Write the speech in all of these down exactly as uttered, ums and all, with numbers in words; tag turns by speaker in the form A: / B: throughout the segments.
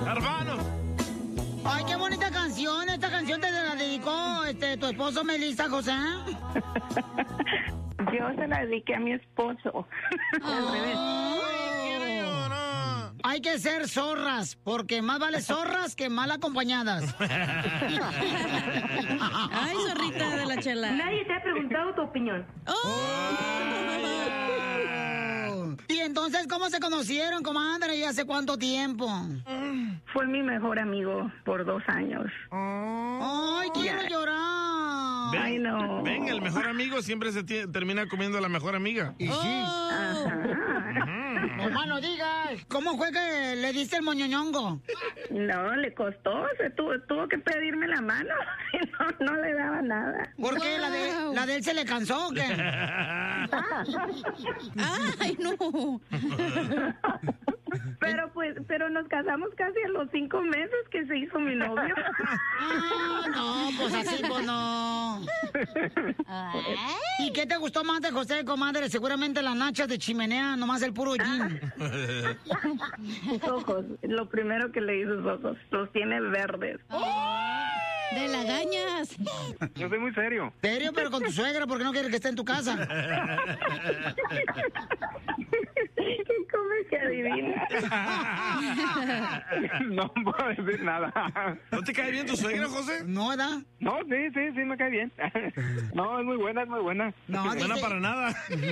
A: Hermano.
B: Ay, qué bonita canción. Esta canción te la dedicó este, tu esposo, Melissa, José.
C: Yo se la dediqué a mi esposo. Al revés.
B: Hay que ser zorras, porque más vale zorras que mal acompañadas.
D: Ay, zorrita de la Chela.
C: Nadie te ha preguntado tu opinión.
B: Oh. Y entonces, ¿cómo se conocieron, comadre? ¿Y hace cuánto tiempo?
C: Fue mi mejor amigo por dos años.
B: Ay, quiero
C: Ya.
B: llorar.
A: Ven,
C: Ay, no.
A: ven, el mejor amigo siempre se tie- termina comiendo a la mejor amiga.
B: Y sí. Hermano, digas, ¿cómo fue que le diste el moñoñongo?
C: No, le costó, se tuvo, tuvo que pedirme la mano. No, no le daba nada.
B: ¿Por qué? ¿La de, ¿La de él se le cansó o qué?
D: Ay, no.
C: Pero pues, pero nos casamos casi a los cinco meses que se hizo mi novio.
B: Ah, no, pues así, pues no. ¿Y qué te gustó más de José, comadre? Seguramente las nachas de chimenea, nomás el puro jean.
C: Sus ojos, lo primero que le hizo sus ojos, los tiene verdes.
D: De lagañas.
E: Yo soy muy serio.
B: ¿Serio? Pero con tu suegra, ¿por qué no quieres que esté en tu casa?
C: ¿Cómo es que adivina?
E: No puedo decir nada.
A: ¿No te cae bien tu suegra, José?
B: ¿No, edad?
E: No, sí, sí, sí, me cae bien. No, es muy buena, es muy buena.
B: No,
A: Buena
B: dice-
A: para nada.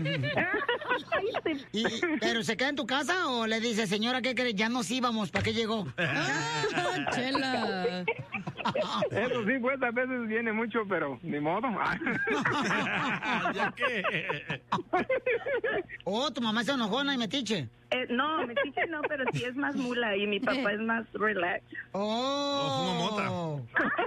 B: Y- ¿Pero se queda en tu casa o le dice, señora, qué crees? Ya nos íbamos, ¿para qué llegó?
D: Ah, Chela.
E: Eso sí, pues a veces viene mucho, pero ni modo.
A: ¿Ya qué?
B: Oh, tu mamá es enojona y metiche.
C: Eh, no, Metiche no, pero sí es más mula y mi papá es más relax.
B: Oh.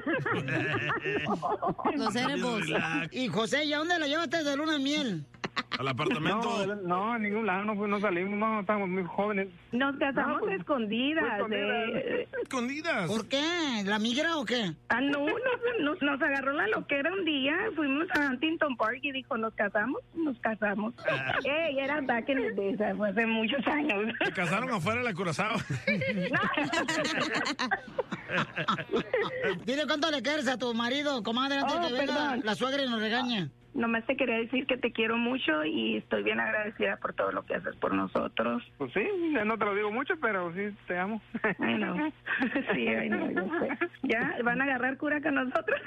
D: Los cerebros.
B: Y José, ¿y a dónde la llevaste de luna de miel?
A: Al apartamento.
E: No, no, a ningún lado, no, fu- no salimos, no, estamos muy jóvenes.
C: Nos casamos
E: No, pues,
C: escondidas.
E: escondidas.
C: eh.
A: Escondidas.
B: ¿Por qué? ¿La migra o qué?
C: Ah, no, nos, nos, nos agarró la loquera un día, fuimos a Huntington Park y dijo, ¿nos casamos? Nos casamos. Ey, era back in the days, fue hace muchos años.
A: Se casaron afuera de la Curazao.
B: Dile cuánto le quieres a tu marido, comadre, antes
C: Oh,
B: que venga
C: perdón.
B: la suegra y nos regañe.
C: Nomás te quería decir que te quiero mucho y estoy bien agradecida por todo lo que haces por nosotros.
E: Pues sí, ya no te lo digo mucho, pero sí te amo.
C: Ay, no. Sí, ay, no, yo sé. ¿Ya? ¿Van a agarrar cura con nosotros?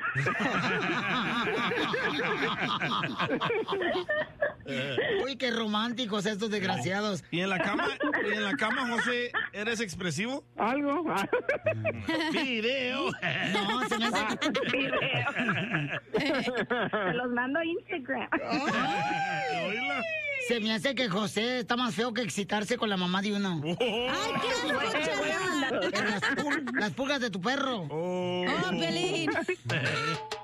B: Uy, qué románticos estos desgraciados.
A: ¿Y en la cama, y en la cama, José, eres expresivo?
E: ¿Algo?
A: Video.
B: No, se me hace que...
C: Video. Te los mando a Instagram.
A: Oíla.
B: Se me hace que José está más feo que excitarse con la mamá de uno.
D: Ay, qué asco, Chela.
B: Las, pul- las pulgas de tu perro.
A: Oh.
D: Oh, Pelín.